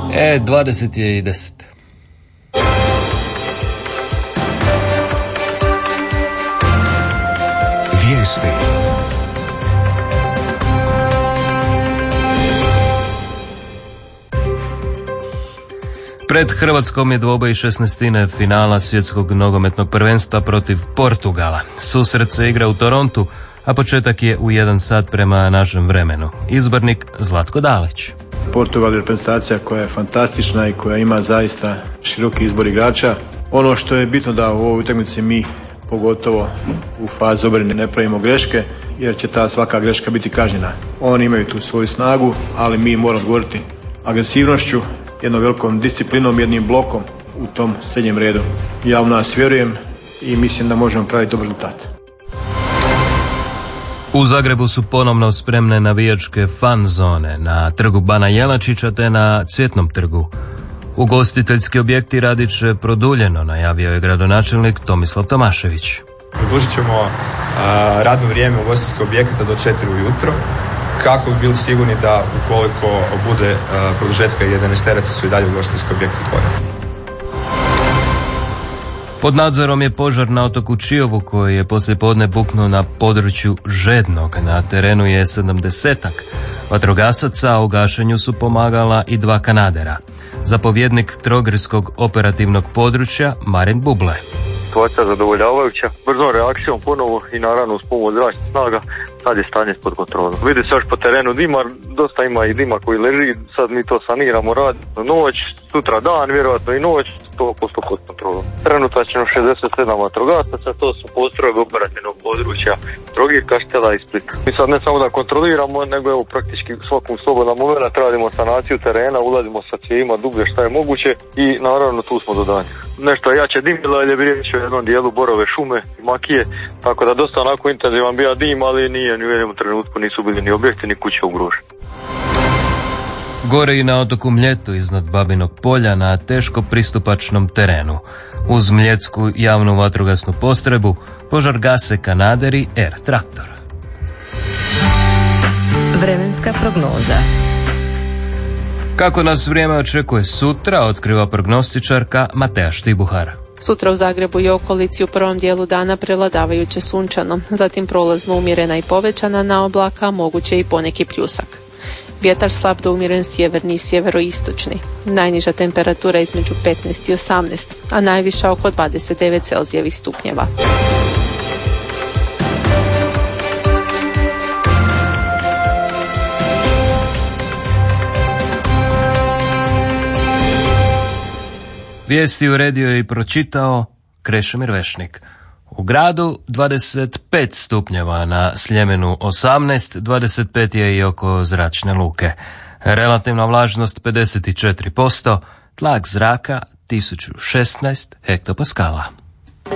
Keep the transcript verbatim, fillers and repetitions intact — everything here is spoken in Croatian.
E, dvadeset je i deset. Vijesti. Pred Hrvatskom je dvoboj šesnaestine finala svjetskog nogometnog prvenstva protiv Portugala. Susret se igra u Torontu, a početak je u jedan sat prema našem vremenu. Izbornik Zlatko Dalić. Portugal je reprezentacija koja je fantastična i koja ima zaista široki izbor igrača. Ono što je bitno da u ovoj utakmici mi, pogotovo u fazi obrane, ne pravimo greške, jer će ta svaka greška biti kažnjena. Oni imaju tu svoju snagu, ali mi moramo odgovoriti agresivnošću, jednom velikom disciplinom, jednim blokom u tom srednjem redu. Ja u nas vjerujem i mislim da možemo praviti dobar rezultat. U Zagrebu su ponovno spremne navijačke fan zone na trgu Bana Jelačića te na Cvjetnom trgu. Ugostiteljski objekti radit će produljeno, najavio je gradonačelnik Tomislav Tomašević. Produžit ćemo a, radno vrijeme ugostiteljskog objekata do četiri ujutro, kako bi bili sigurni da ukoliko bude a, produžetka jedanaesteraca su i dalje ugostiteljski objekti otvoreni. Pod nadzorom je požar na otoku Čiovu koji je poslijepodne buknuo na području Žednog. Na terenu je sedamdesetak vatrogasaca, a u gašenju su pomagala i dva kanadera. Zapovjednik Trogirskog operativnog područja Marin Buble. Situacija zadovoljavajuća, brzom reakcijom ponovo i naravno uz pomoć zračnih snaga sad je stanje pod kontrolom. Vidi se još po terenu dima, dosta ima i dima koji leži, sad mi to saniramo, radimo noć, sutra dan, vjerojatno i noć, sto posto pod kontrolom. Trenutačno šezdeset sedam vatrogasaca, to su postrojbe operativnog područja Trogir, Kaštela i Splita. Mi sad ne samo da kontroliramo, nego evo praktički svakom slobodnom momentu radimo sanaciju terena, ulazimo sa cijevima dublje šta je moguće i naravno tu smo do danja. Nešto jače dimilo, ali je riječ o jednom dijelu borove šume i makije, tako da dosta onako intenzivan bio dim, ali nije ni u jednom trenutku nisu bili ni objekti ni kuće ugroženi. Gore i na otoku Mljetu iznad Babinog polja na teško pristupačnom terenu. Uz mljetsku javnu vatrogasnu postrojbu požar gase kanaderi R traktor. Vremenska prognoza. Kako nas vrijeme očekuje sutra, otkriva prognostičarka Mateja Štibuhar. Sutra u Zagrebu i okolici u prvom dijelu dana prevladavajuće sunčano, zatim prolazno umjerena i povećana na oblaka, moguće i poneki pljusak. Vjetar slab do umjeren sjeverni i sjeveroistočni. Najniža temperatura između petnaest i osamnaest, a najviša oko dvadeset devet Celzijevih stupnjeva. Vijesti uredio i pročitao Krešimir Vešnik. U gradu dvadeset pet stupnjeva, na Sljemenu osamnaest, dvadeset pet je i oko Zračne luke. Relativna vlažnost pedeset četiri posto, tlak zraka tisuću šesnaest hektopaskala.